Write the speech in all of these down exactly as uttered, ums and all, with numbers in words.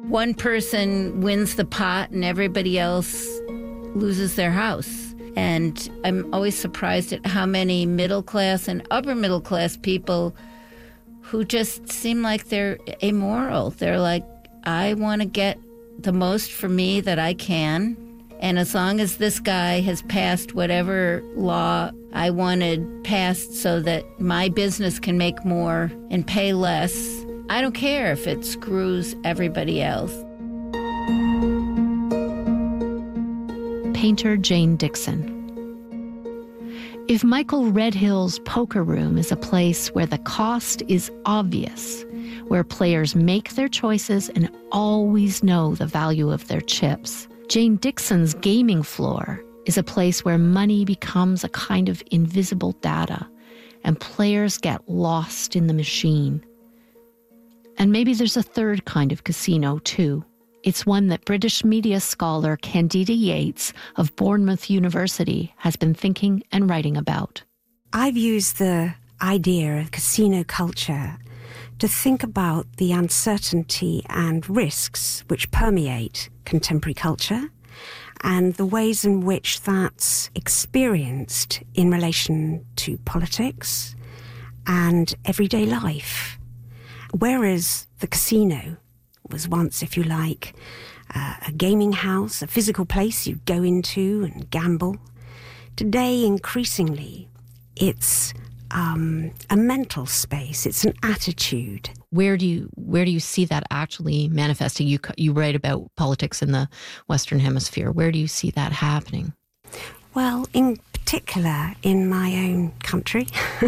one person wins the pot and everybody else loses their house. And I'm always surprised at how many middle-class and upper-middle-class people who just seem like they're amoral. They're like, I want to get the most for me that I can, and as long as this guy has passed whatever law I wanted passed so that my business can make more and pay less, I don't care if it screws everybody else. Painter Jane Dixon. If Michael Redhill's poker room is a place where the cost is obvious, where players make their choices and always know the value of their chips, Jane Dixon's gaming floor is a place where money becomes a kind of invisible data and players get lost in the machine. And maybe there's a third kind of casino, too. It's one that British media scholar Candida Yates of Bournemouth University has been thinking and writing about. I've used the idea of casino culture to think about the uncertainty and risks which permeate contemporary culture and the ways in which that's experienced in relation to politics and everyday life. Whereas the casino was once, if you like, uh, a gaming house, a physical place you go into and gamble. Today, increasingly, it's um, a mental space. It's an attitude. Where do you where do you see that actually manifesting? You you write about politics in the Western Hemisphere. Where do you see that happening? Well, in particular, in my own country,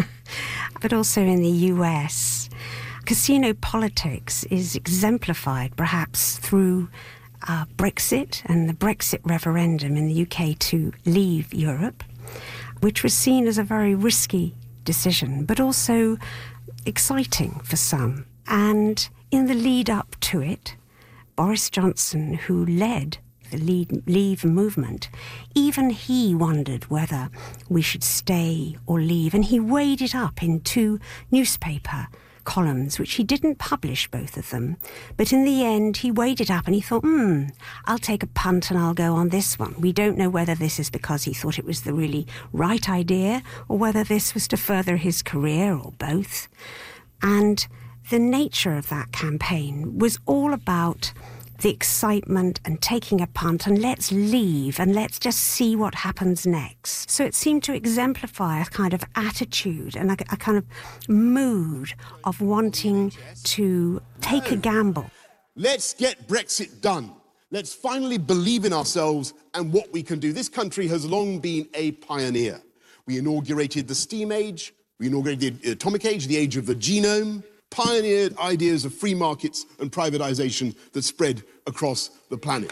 but also in the U S, casino politics is exemplified perhaps through uh, Brexit and the Brexit referendum in the U K to leave Europe, which was seen as a very risky decision, but also exciting for some. And in the lead up to it, Boris Johnson, who led the lead, Leave movement, even he wondered whether we should stay or leave, and he weighed it up in two newspaper columns, which he didn't publish, both of them. But in the end, he weighed it up and he thought, hmm, I'll take a punt and I'll go on this one. We don't know whether this is because he thought it was the really right idea or whether this was to further his career or both. And the nature of that campaign was all about the excitement and taking a punt and let's leave and let's just see what happens next. So it seemed to exemplify a kind of attitude and a, a kind of mood of wanting to take a gamble. Let's get Brexit done. Let's finally believe in ourselves and what we can do. This country has long been a pioneer. We inaugurated the steam age, we inaugurated the atomic age, the age of the genome, pioneered ideas of free markets and privatization that spread across the planet.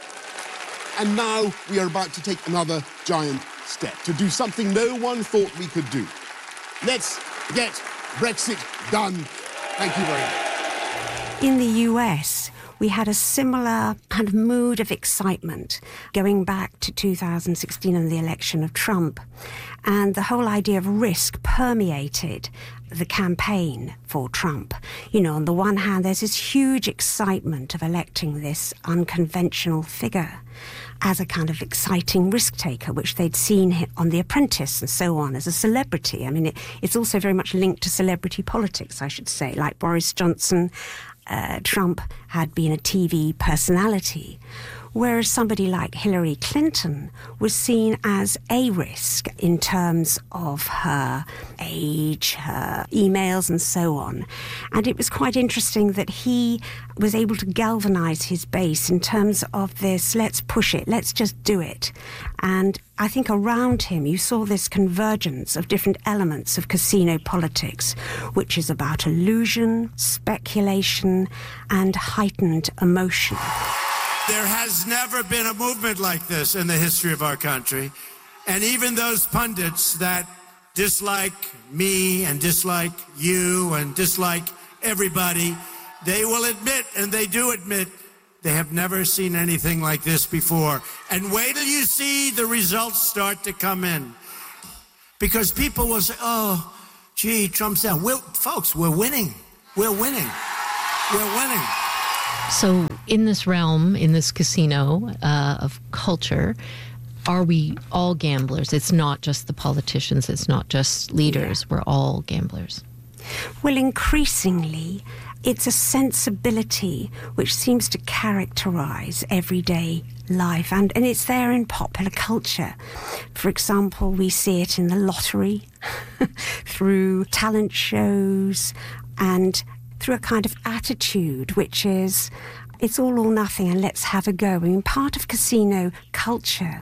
And now we are about to take another giant step to do something no one thought we could do. Let's get Brexit done. Thank you very much. In the U S, we had a similar kind of mood of excitement going back to two thousand sixteen and the election of Trump. And the whole idea of risk permeated the campaign for Trump. You know, on the one hand, there's this huge excitement of electing this unconventional figure as a kind of exciting risk taker, which they'd seen on The Apprentice and so on as a celebrity. I mean, it, it's also very much linked to celebrity politics, I should say, like Boris Johnson. Uh, Trump had been a T V personality, whereas somebody like Hillary Clinton was seen as a risk in terms of her age, her emails and so on. And it was quite interesting that he was able to galvanize his base in terms of this, let's push it, let's just do it. And I think around him you saw this convergence of different elements of casino politics, which is about illusion, speculation, and heightened emotion. There has never been a movement like this in the history of our country. And even those pundits that dislike me and dislike you and dislike everybody, they will admit, and they do admit, they have never seen anything like this before. And wait till you see the results start to come in. Because people will say, oh, gee, Trump's down. We're, folks, we're winning. We're winning. We're winning. So in this realm, in this casino uh, of culture, are we all gamblers? It's not just the politicians, it's not just leaders, yeah. We're all gamblers. Well, increasingly, it's a sensibility which seems to characterize everyday life, and, and it's there in popular culture. For example, we see it in the lottery, through talent shows, and through a kind of attitude which is, it's all or nothing and let's have a go. I mean, part of casino culture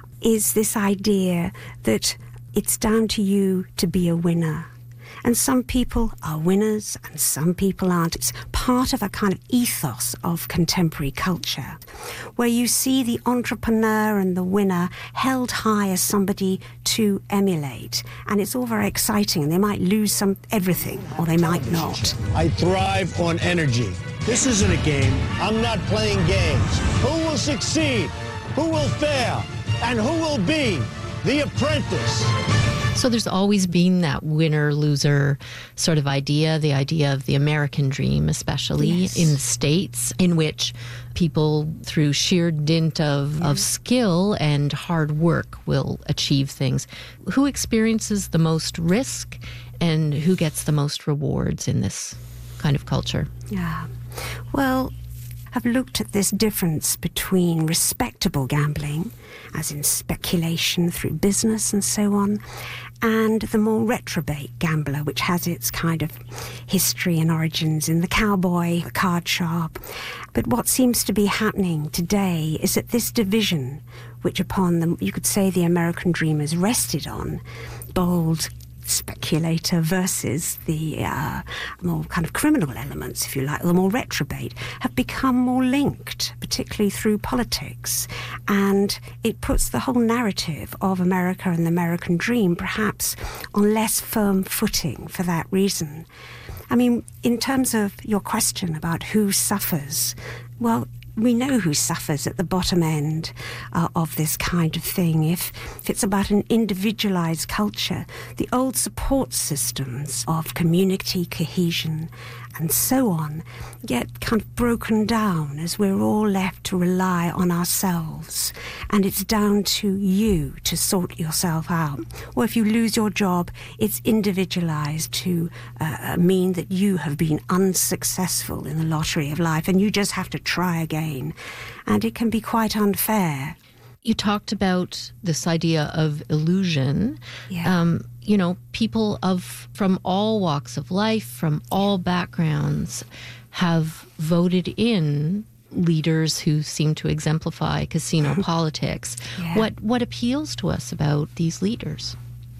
is this idea that it's down to you to be a winner. And some people are winners and some people aren't. It's part of a kind of ethos of contemporary culture, where you see the entrepreneur and the winner held high as somebody to emulate. And it's all very exciting, and they might lose some everything, or they might not. I thrive on energy. This isn't a game. I'm not playing games. Who will succeed? Who will fail? And who will be the apprentice? So there's always been that winner-loser sort of idea, the idea of the American dream, especially yes. in the States, in which people, through sheer dint of, yeah. of skill and hard work, will achieve things. Who experiences the most risk and who gets the most rewards in this kind of culture? Yeah. Well, I've looked at this difference between respectable gambling, as in speculation through business and so on, and the more reprobate gambler, which has its kind of history and origins in the cowboy, the card sharp. But what seems to be happening today is that this division, which upon them, you could say the American dream is rested on, bold speculator versus the uh, more kind of criminal elements, if you like, the more reprobate, have become more linked, particularly through politics. And it puts the whole narrative of America and the American dream perhaps on less firm footing for that reason. I mean, in terms of your question about who suffers, well, we know who suffers at the bottom end uh, of this kind of thing. If, if it's about an individualized culture, the old support systems of community cohesion and so on get kind of broken down as we're all left to rely on ourselves. And it's down to you to sort yourself out. Or if you lose your job, it's individualized to uh, mean that you have been unsuccessful in the lottery of life and you just have to try again. And it can be quite unfair. You talked about this idea of illusion. Yeah. Um, you know, people of from all walks of life, from all backgrounds, have voted in leaders who seem to exemplify casino politics. Yeah. What what appeals to us about these leaders?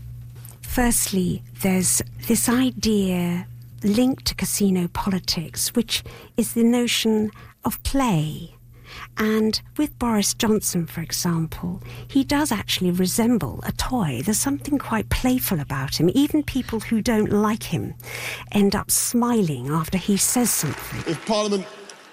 Firstly, there's this idea linked to casino politics, which is the notion of play. And with Boris Johnson, for example, he does actually resemble a toy. There's something quite playful about him. Even people who don't like him end up smiling after he says something. If Parliament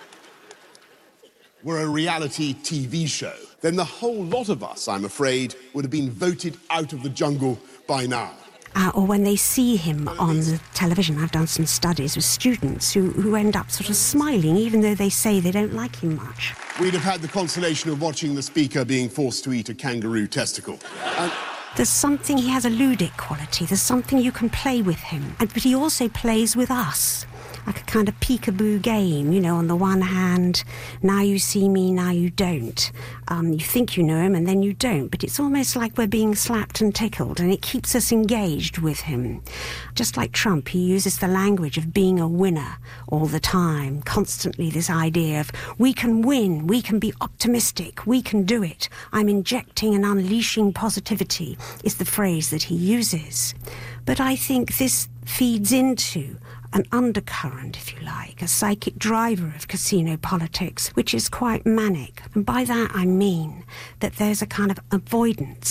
were a reality T V show, then the whole lot of us, I'm afraid, would have been voted out of the jungle by now. Uh, or when they see him on the television. I've done some studies with students who, who end up sort of smiling, even though they say they don't like him much. We'd have had the consolation of watching the Speaker being forced to eat a kangaroo testicle. And there's something, he has a ludic quality. There's something you can play with him. And, but he also plays with us. Like a kind of peekaboo game, you know, on the one hand, now you see me, now you don't. Um, you think you know him and then you don't, but it's almost like we're being slapped and tickled, and it keeps us engaged with him. Just like Trump, he uses the language of being a winner all the time, constantly this idea of we can win, we can be optimistic, we can do it. I'm injecting and unleashing positivity is the phrase that he uses. But I think this feeds into an undercurrent, if you like, a psychic driver of casino politics, which is quite manic. And by that I mean that there's a kind of avoidance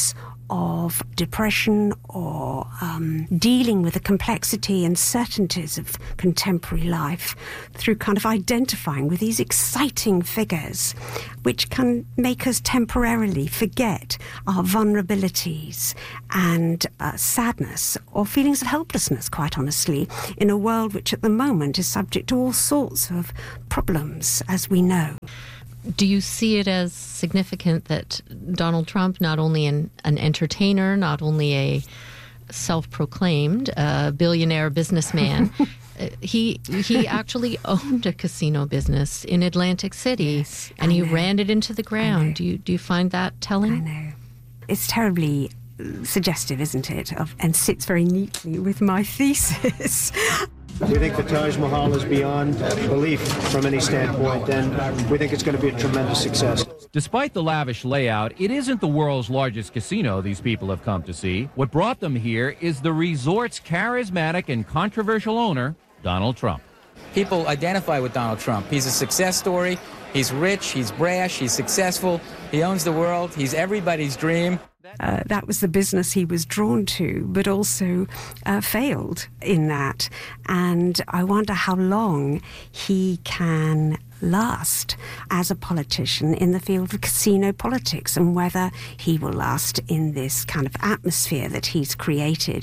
of depression or um, dealing with the complexity and certainties of contemporary life through kind of identifying with these exciting figures, which can make us temporarily forget our vulnerabilities and uh, sadness or feelings of helplessness, quite honestly, in a world which at the moment is subject to all sorts of problems, as we know. Do you see it as significant that Donald Trump, not only an, an entertainer, not only a self-proclaimed uh, billionaire businessman, he he actually owned a casino business in Atlantic City, yes, and he ran it into the ground. Do you do you find that telling? I know. It's terribly suggestive, isn't it? Of, and sits very neatly with my thesis. We think the Taj Mahal is beyond belief from any standpoint, and we think it's going to be a tremendous success. Despite the lavish layout, it isn't the world's largest casino these people have come to see. What brought them here is the resort's charismatic and controversial owner, Donald Trump. People identify with Donald Trump. He's a success story. He's rich, he's brash, he's successful, he owns the world, he's everybody's dream. Uh, that was the business he was drawn to, but also uh, failed in that. And I wonder how long he can last as a politician in the field of casino politics, and whether he will last in this kind of atmosphere that he's created.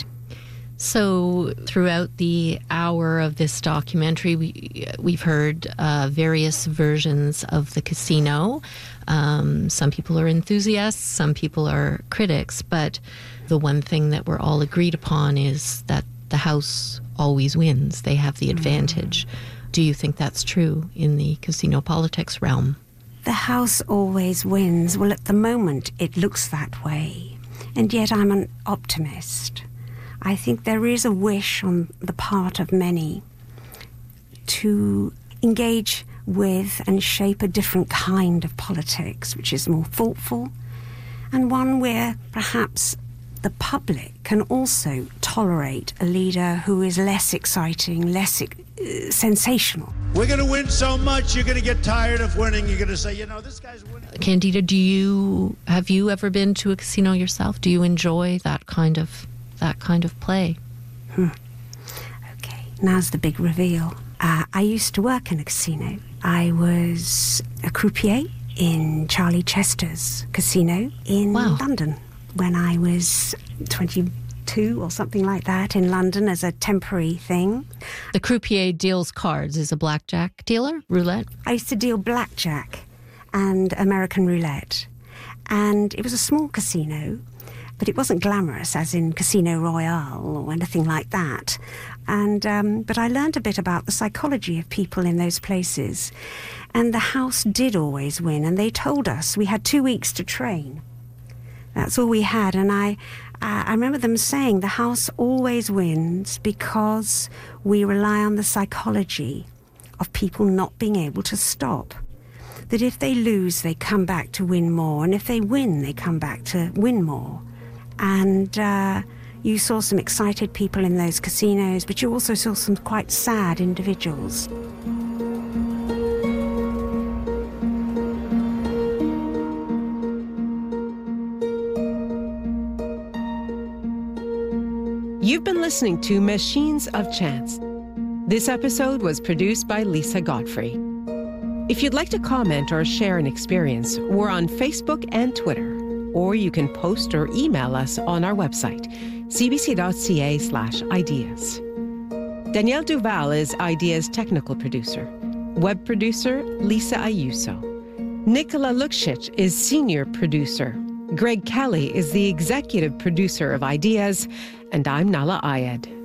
So throughout the hour of this documentary, we, we've heard uh, various versions of the casino. Um, some people are enthusiasts, some people are critics, but the one thing that we're all agreed upon is that the house always wins. They have the advantage. Mm. Do you think that's true in the casino politics realm? The house always wins. Well, at the moment, it looks that way. And yet I'm an optimist. I think there is a wish on the part of many to engage with and shape a different kind of politics, which is more thoughtful, and one where perhaps the public can also tolerate a leader who is less exciting, less uh, sensational. We're going to win so much, you're going to get tired of winning. You're going to say, you know, this guy's winning. Candida, do you have you ever been to a casino yourself? Do you enjoy that kind of that kind of play? Hmm. Okay, now's the big reveal. Uh, I used to work in a casino. I was a croupier in Charlie Chester's casino in wow. London when I was twenty-two or something like that in London as a temporary thing. The croupier deals cards, is a blackjack dealer, roulette? I used to deal blackjack and American roulette. And it was a small casino, but it wasn't glamorous as in Casino Royale or anything like that. And um, but I learned a bit about the psychology of people in those places. And the house did always win. And they told us we had two weeks to train. That's all we had. And I, uh, I remember them saying the house always wins because we rely on the psychology of people not being able to stop. That if they lose, they come back to win more. And if they win, they come back to win more. And uh, you saw some excited people in those casinos, but you also saw some quite sad individuals. You've been listening to Machines of Chance. This episode was produced by Lisa Godfrey. If you'd like to comment or share an experience, we're on Facebook and Twitter. Or you can post or email us on our website, cbc.ca slash ideas. Danielle Duval is Ideas technical producer. Web producer, Lisa Ayuso. Nicola Lukšić is senior producer. Greg Kelly is the executive producer of Ideas. And I'm Nala Ayed.